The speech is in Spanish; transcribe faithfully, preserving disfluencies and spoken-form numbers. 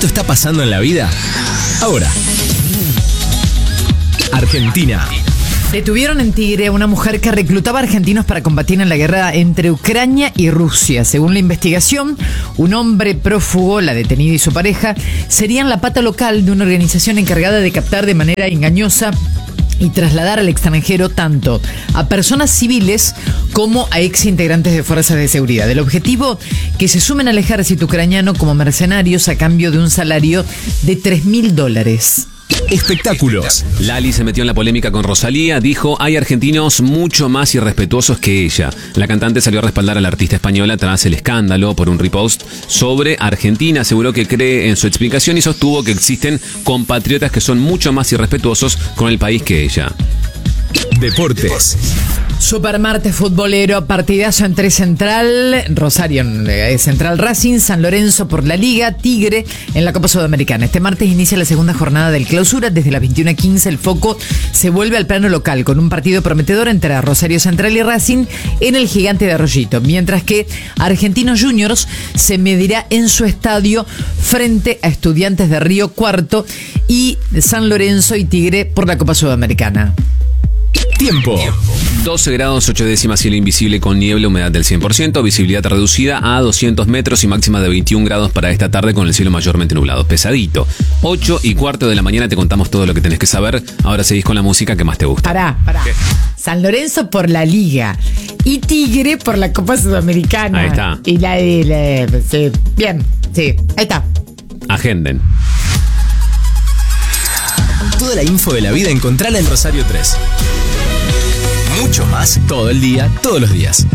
esto está pasando en la vida? Ahora. Argentina. Detuvieron en Tigre a una mujer que reclutaba argentinos para combatir en la guerra entre Ucrania y Rusia. Según la investigación, un hombre prófugo, la detenida y su pareja, serían la pata local de una organización encargada de captar de manera engañosa y trasladar al extranjero tanto a personas civiles como a ex integrantes de fuerzas de seguridad. El objetivo, que se sumen al ejército ucraniano como mercenarios a cambio de un salario de tres mil dólares. Espectáculos. Lali se metió en la polémica con Rosalía, dijo: hay argentinos mucho más irrespetuosos que ella. La cantante salió a respaldar a la artista española tras el escándalo por un repost sobre Argentina. Aseguró que cree en su explicación y sostuvo que existen compatriotas que son mucho más irrespetuosos con el país que ella. Deportes. Supermartes futbolero, partidazo entre Central, Rosario, eh, Central Racing, San Lorenzo por la Liga, Tigre en la Copa Sudamericana. Este martes inicia la segunda jornada del Clausura. Desde las veintiuna quince el foco se vuelve al plano local con un partido prometedor entre Rosario Central y Racing en el Gigante de Arroyito, mientras que Argentinos Juniors se medirá en su estadio frente a Estudiantes de Río Cuarto y San Lorenzo y Tigre por la Copa Sudamericana. Tiempo. doce grados, ocho décimas, cielo invisible con niebla, humedad del cien por ciento, visibilidad reducida a doscientos metros y máxima de veintiún grados para esta tarde con el cielo mayormente nublado. Pesadito. ocho y cuarto de la mañana te contamos todo lo que tenés que saber. Ahora seguís con la música que más te gusta. Pará, pará. ¿Qué? San Lorenzo por la Liga y Tigre por la Copa Sudamericana. Ahí está. Y la de... La, sí. Bien, sí. Ahí está. Agenden. Toda la info de la vida encontrala en Rosario tres. Mucho más todo el día, todos los días.